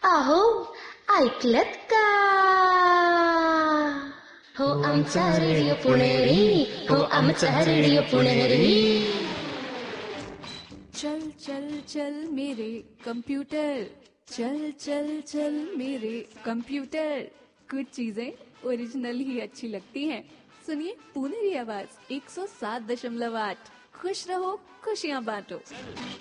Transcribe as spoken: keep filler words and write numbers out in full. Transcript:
अहो ऐकलत का? हो आमचा रेडिओ पुणेरी, हो आमचा रेडिओ पुणेरी. चल चल चल मेरे कंप्यूटर, चल चल चल मेरे कंप्यूटर. कुछ चीजें ओरिजिनल ही अच्छी लगती हैं. सुनिए पुनेरी आवाज एक सौ सात दशमलव आठ. खुश रहो खुशियां बांटो.